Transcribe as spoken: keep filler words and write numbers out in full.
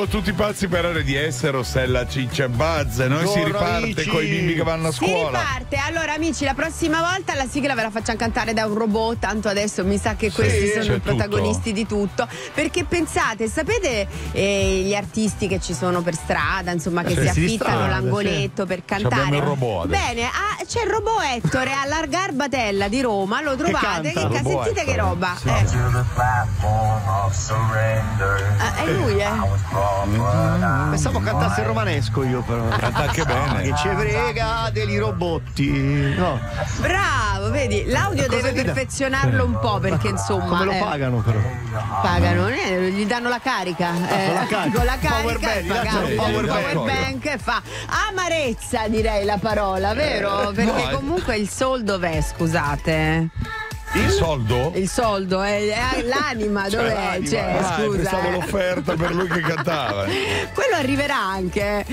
siamo tutti pazzi per R D S, Rossella, Ciccia e Buzz. Noi si riparte con i bimbi che vanno a Si scuola. riparte. Allora, amici, la prossima volta la sigla ve la facciamo cantare da un robot. Tanto adesso mi sa che questi c'è sono i tutto. protagonisti di tutto. Perché pensate, sapete eh, gli artisti che ci sono per strada, insomma, che Sì, si sì, affittano strada, l'angoletto sì. per cantare? Abbiamo il robot adesso. Bene, ah, c'è il robot Ettore alla Garbatella di Roma. Lo trovate? Che, canta. che Robot sentite che Ettore. roba? Sì. Eh. Ah, è lui, eh? Pensavo cantasse il romanesco io, però. Canta anche bene. Che ci frega degli robotti. No. Bravo, vedi, l'audio Cosa deve gli dà? perfezionarlo un po' perché insomma. Come lo eh, pagano, però? Pagano, eh, gli danno la carica. eh, con la carica. con la Power carica bank, e paga- dai, un po' power il power bank. bank e fa amarezza, direi la parola, vero? Perché no, eh. comunque il sol dov'è, scusate? Il soldo? Il soldo è, è l'anima, dov'è? l'anima. Cioè, Ah, scusa. pensavo eh. l'offerta per lui che cantava. Quello arriverà anche.